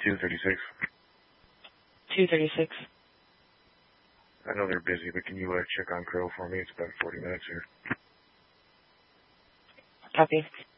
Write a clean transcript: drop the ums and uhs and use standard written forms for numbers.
236. 236. I know they're busy, but can you check on Crow for me? It's about 40 minutes here. Copy.